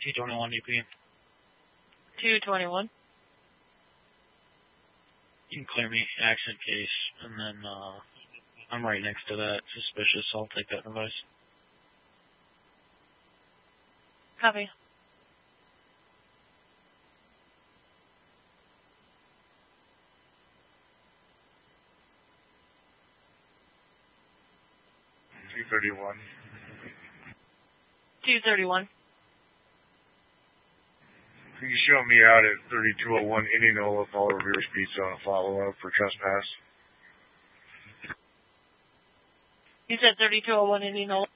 221 UP. 221. You can clear me, accident case, and then I'm right next to that. Suspicious, I'll take that advice. Copy. $231. 231. Can you show me out at 3201 Indianola, Fall Rivers Pizza on a follow-up for trespass? You said 3201 Indianola?